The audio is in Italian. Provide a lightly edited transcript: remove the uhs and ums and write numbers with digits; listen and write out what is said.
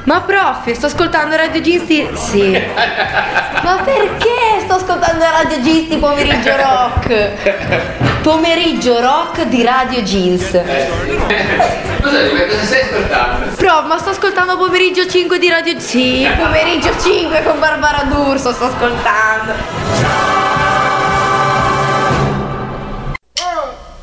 Ma prof, sto ascoltando Radio Ginsti. Sì. Ma perché sto ascoltando Radio Ginsti pomeriggio rock? Pomeriggio rock di Radio Jeans. Cosa stai ascoltando? Prof, ma sto ascoltando pomeriggio 5 di Radio. Sì, pomeriggio 5 con Barbara D'Urso sto ascoltando.